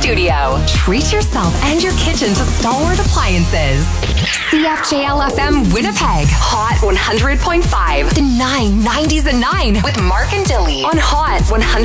studio. Treat yourself and your kitchen to Stalwart Appliances. CFJL FM Winnipeg. Hot 100.5. The 990s at 9 with Mark and Dilly on Hot 100.